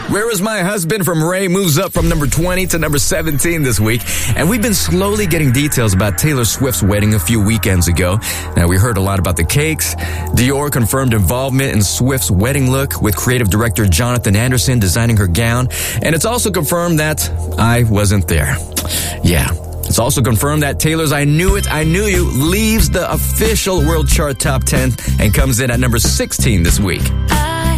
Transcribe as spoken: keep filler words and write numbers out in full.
Where Is My Husband from Ray moves up from number twenty to number seventeen this week. And we've been slowly getting details about Taylor Swift's wedding a few weekends ago. Now, we heard a lot about the cakes. Dior confirmed involvement in Swift's wedding look with creative director Jonathan Anderson designing her gown. And it's also confirmed that I wasn't there. Yeah. It's also confirmed that Taylor's I Knew It, I Knew You leaves the official world chart top ten and comes in at number sixteen this week.